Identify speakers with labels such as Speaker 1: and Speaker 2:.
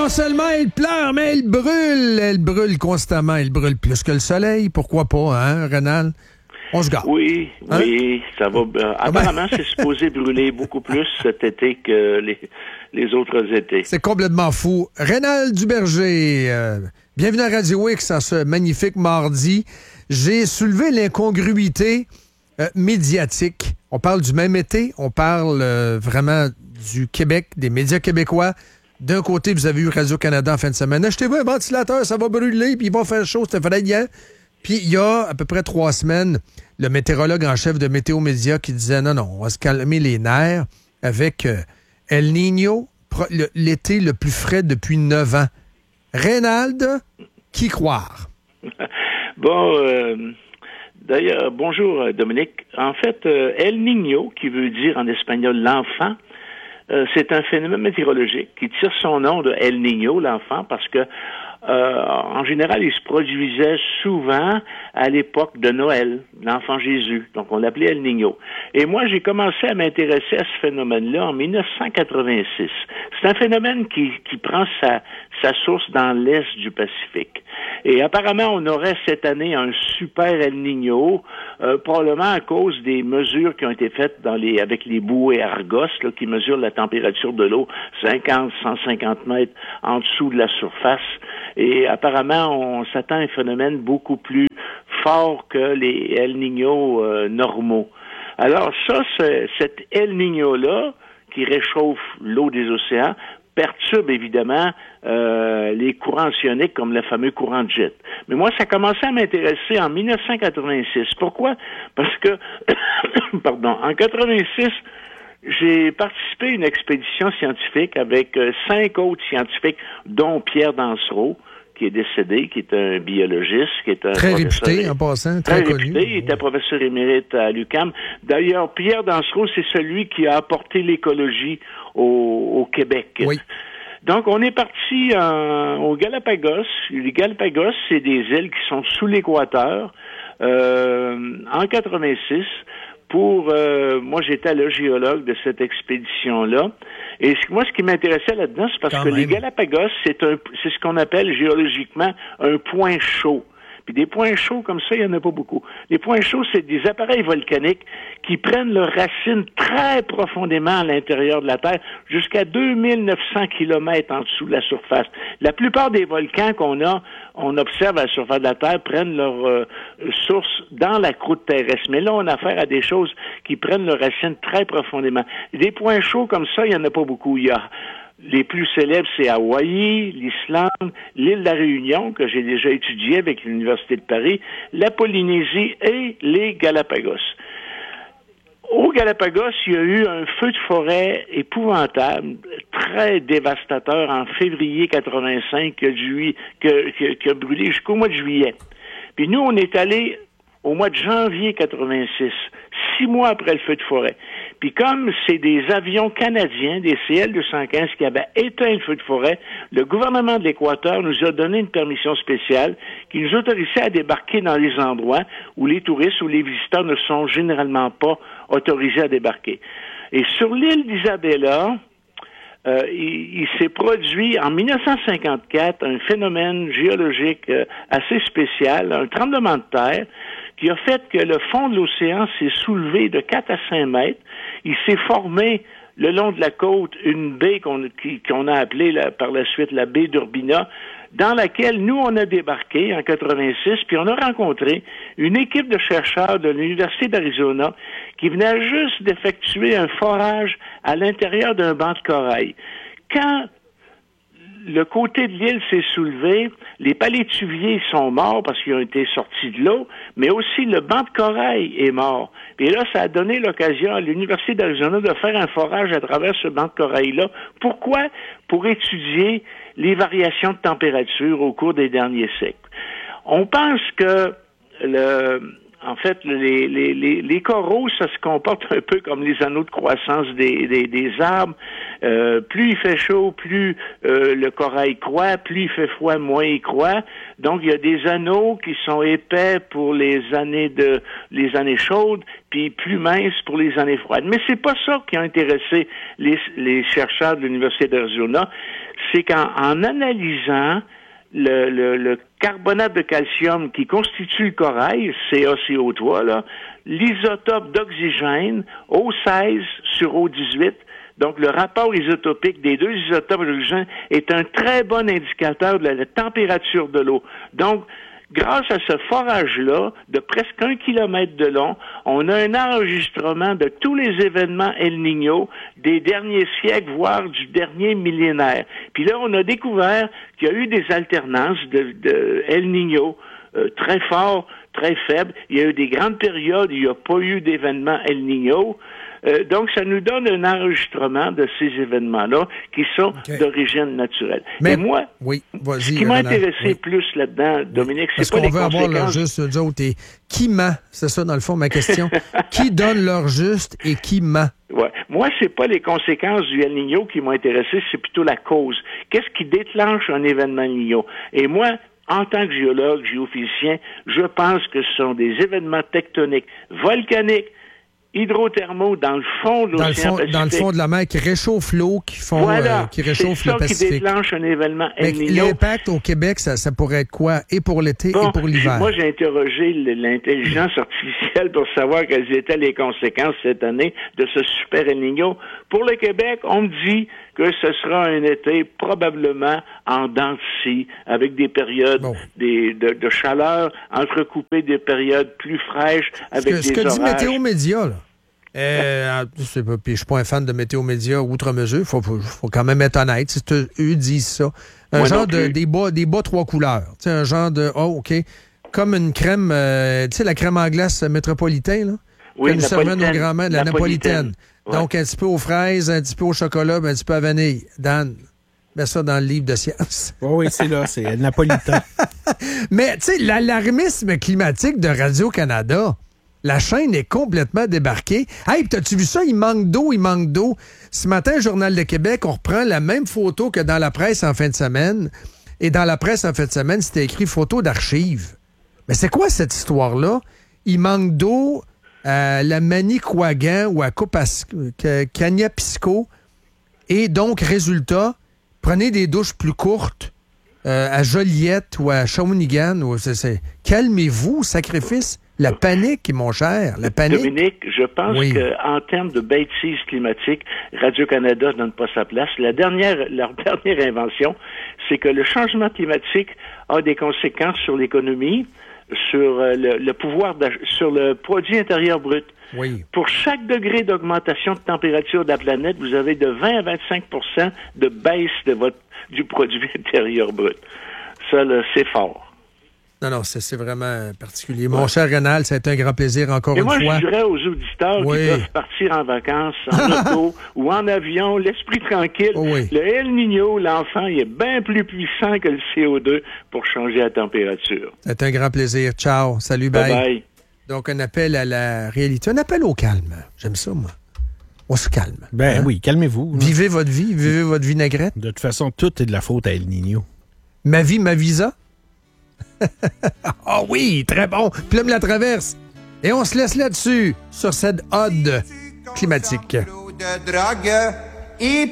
Speaker 1: non seulement elle pleure, mais elle brûle. Elle brûle constamment. Elle brûle plus que le soleil. Pourquoi pas, hein, Rénal? On se gâte.
Speaker 2: Oui,
Speaker 1: hein?
Speaker 2: oui, ça va. Apparemment, c'est supposé brûler beaucoup plus cet été que les autres étés.
Speaker 1: C'est complètement fou. Rénal Duberger, bienvenue à Radio X en ce magnifique mardi. J'ai soulevé l'incongruité médiatique. On parle du même été, on parle vraiment du Québec, des médias québécois. D'un côté, vous avez eu Radio-Canada en fin de semaine. Achetez-vous un ventilateur, ça va brûler, puis il va faire chaud, c'est effrayant. Puis il y a à peu près 3 semaines, le météorologue en chef de Météo Média qui disait non, on va se calmer les nerfs avec El Niño, l'été le plus frais depuis 9 ans. Reynald, qui croire?
Speaker 2: Bon, d'ailleurs, bonjour Dominique. En fait, El Niño, qui veut dire en espagnol l'enfant, c'est un phénomène météorologique qui tire son nom de El Niño, l'enfant, parce que en général, il se produisait souvent à l'époque de Noël, l'enfant Jésus. Donc, on l'appelait El Niño. Et moi, j'ai commencé à m'intéresser à ce phénomène-là en 1986. C'est un phénomène qui prend sa source dans l'est du Pacifique. Et apparemment, on aurait cette année un super El Niño, probablement à cause des mesures qui ont été faites avec les bouées Argos, là, qui mesurent la température de l'eau 50, 150 mètres en dessous de la surface. Et apparemment, on s'attend à un phénomène beaucoup plus fort que les El Niño normaux. Alors ça, cet El Niño-là, qui réchauffe l'eau des océans, perturbe évidemment les courants oceaniques comme le fameux courant de jet. Mais moi, ça a commencé à m'intéresser en 1986. Pourquoi? Parce que, en 86, j'ai participé à une expédition scientifique avec 5 autres scientifiques, dont Pierre Dansereau, qui est décédé, qui est un biologiste, qui est un
Speaker 1: très réputé en passant, très connu.
Speaker 2: Réputé, il était professeur émérite à l'UQAM. D'ailleurs, Pierre Dansereau, c'est celui qui a apporté l'écologie au Québec.
Speaker 1: Oui.
Speaker 2: Donc, on est parti aux Galapagos. Les Galapagos, c'est des îles qui sont sous l'équateur, en 86. Moi, j'étais le géologue de cette expédition-là. Et moi, ce qui m'intéressait là-dedans, c'est parce que les Galapagos, c'est ce qu'on appelle géologiquement un point chaud. Puis des points chauds comme ça, il n'y en a pas beaucoup. Les points chauds, c'est des appareils volcaniques qui prennent leurs racines très profondément à l'intérieur de la Terre, jusqu'à 2900 kilomètres en dessous de la surface. La plupart des volcans on observe à la surface de la Terre, prennent leur source dans la croûte terrestre. Mais là, on a affaire à des choses qui prennent leurs racines très profondément. Des points chauds comme ça, il n'y en a pas beaucoup. Les plus célèbres, c'est Hawaï, l'Islande, l'île de la Réunion, que j'ai déjà étudié avec l'Université de Paris, la Polynésie et les Galapagos. Au Galapagos, il y a eu un feu de forêt épouvantable, très dévastateur en février 85 qui a brûlé jusqu'au mois de juillet. Puis nous, on est allés au mois de janvier 86, 6 mois après le feu de forêt. Puis comme c'est des avions canadiens, des CL-215 qui avaient éteint le feu de forêt, le gouvernement de l'Équateur nous a donné une permission spéciale qui nous autorisait à débarquer dans les endroits où les touristes ou les visiteurs ne sont généralement pas autorisés à débarquer. Et sur l'île d'Isabella, il s'est produit en 1954 un phénomène géologique assez spécial, un tremblement de terre, qui a fait que le fond de l'océan s'est soulevé de 4 à 5 mètres. Il s'est formé le long de la côte une baie qu'on a appelée par la suite la baie d'Urbina, dans laquelle nous, on a débarqué en 86, puis on a rencontré une équipe de chercheurs de l'Université d'Arizona qui venait juste d'effectuer un forage à l'intérieur d'un banc de corail. Quand le côté de l'île s'est soulevé, les palétuviers sont morts parce qu'ils ont été sortis de l'eau, mais aussi le banc de corail est mort. Et là, ça a donné l'occasion à l'Université d'Arizona de faire un forage à travers ce banc de corail-là. Pourquoi? Pour étudier les variations de température au cours des derniers siècles. On pense que les coraux, ça se comporte un peu comme les anneaux de croissance des arbres. Plus il fait chaud, plus le corail croît, plus il fait froid, moins il croît. Donc, il y a des anneaux qui sont épais pour les années chaudes, puis plus minces pour les années froides. Mais c'est pas ça qui a intéressé les chercheurs de l'Université d'Arizona. c'est qu'en analysant le carbonate de calcium qui constitue le corail, CaCO3, là, l'isotope d'oxygène, O16 sur O18, donc le rapport isotopique des deux isotopes d'oxygène est un très bon indicateur de la température de l'eau. Donc, grâce à ce forage-là, de presque 1 kilomètre de long, on a un enregistrement de tous les événements El Niño des derniers siècles, voire du dernier millénaire. Puis là, on a découvert qu'il y a eu des alternances de El Niño très forts, très faibles. Il y a eu des grandes périodes où il n'y a pas eu d'événements El Niño. Donc, ça nous donne un enregistrement de ces événements-là qui sont d'origine naturelle.
Speaker 1: Mais
Speaker 2: et moi, ce qui m'a intéressé plus là-dedans, Dominique, c'est pas les conséquences.
Speaker 1: Parce qu'on veut avoir leur juste, nous autres, et qui ment? C'est ça, dans le fond, ma question. Qui donne leur juste et qui ment?
Speaker 2: Ouais. Moi, c'est pas les conséquences du El Niño qui m'ont intéressé, c'est plutôt la cause. Qu'est-ce qui déclenche un événement El Niño? Et moi, en tant que géologue, géophysicien, je pense que ce sont des événements tectoniques, volcaniques, hydrothermaux dans le fond de l'océan Pacifique.
Speaker 1: Dans le fond de la mer, qui réchauffe l'eau, qui réchauffe le Pacifique.
Speaker 2: C'est ça qui déclenche un événement El Niño.
Speaker 1: L'impact au Québec, ça pourrait être quoi? Et pour l'été et pour l'hiver?
Speaker 2: Moi, j'ai interrogé l'intelligence artificielle pour savoir quelles étaient les conséquences cette année de ce super El Niño. Pour le Québec, on me dit que ce sera un été probablement en dents de scie, avec des périodes de chaleur entrecoupées des périodes plus fraîches, avec des orages.
Speaker 1: Ce que dit Météo Média, là, je sais pas, puis je suis pas un fan de Météo Média outre mesure, faut quand même être honnête, si eux disent ça. Un genre des bas 3 couleurs, tu sais, un genre de, comme une crème, tu sais, la crème en glace métropolitain, là, que nous servons nos grands-mères, de la napolitaine. Ouais. Donc, un petit peu aux fraises, un petit peu au chocolat, un petit peu à vanille. Dan, mets ça dans le livre de science.
Speaker 3: Oui, c'est là, c'est napolitain.
Speaker 1: Mais, tu sais, l'alarmisme climatique de Radio-Canada, la chaîne est complètement débarquée. Hey, t'as-tu vu ça? Il manque d'eau. Ce matin, Journal de Québec, on reprend la même photo que dans la presse en fin de semaine. Et dans la presse en fin de semaine, c'était écrit photo d'archives. Mais c'est quoi cette histoire-là? Il manque d'eau à la Manicouagan ou à Cagnapisco. Et donc, résultat, prenez des douches plus courtes à Joliette ou à Shawinigan. Calmez-vous, sacrifice. La panique, mon cher, la panique.
Speaker 2: Dominique, je pense qu'en termes de bêtises climatiques, Radio-Canada ne donne pas sa place. Leur dernière invention, c'est que le changement climatique a des conséquences sur l'économie, sur le pouvoir sur le produit intérieur brut.
Speaker 1: Oui.
Speaker 2: Pour chaque degré d'augmentation de température de la planète, vous avez de 20 à 25 de baisse du produit intérieur brut. Ça, là, c'est fort.
Speaker 1: Non, c'est vraiment particulier. Mon cher Rénal, ça a été un grand plaisir encore une fois.
Speaker 2: Et moi, je dirais aux auditeurs qui peuvent partir en vacances, en auto ou en avion, l'esprit tranquille. Le El Niño, l'enfant, il est bien plus puissant que le CO2 pour changer la température.
Speaker 1: C'est un grand plaisir. Ciao. Salut, bye.
Speaker 2: Bye.
Speaker 1: Donc, un appel à la réalité. Un appel au calme. J'aime ça, moi. On se calme.
Speaker 3: Oui, calmez-vous.
Speaker 1: Vivez votre vie vinaigrette.
Speaker 3: De toute façon, tout est de la faute à El Niño.
Speaker 1: Ma vie, ma visa. Ah oui, très bon. Plume la traverse. Et on se laisse là-dessus, sur cette ode climatique.